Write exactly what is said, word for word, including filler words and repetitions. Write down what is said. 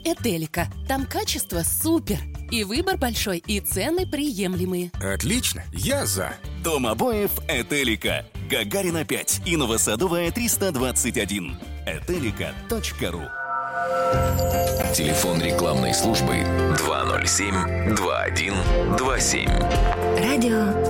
Этелика. Там качество супер. И выбор большой, и цены приемлемые. Отлично, я за. Дом обоев «Этелика». Гагарина пять и Новосадовая триста двадцать один. этелика точка ру. Телефон рекламной службы два ноль семь два один два семь. Радио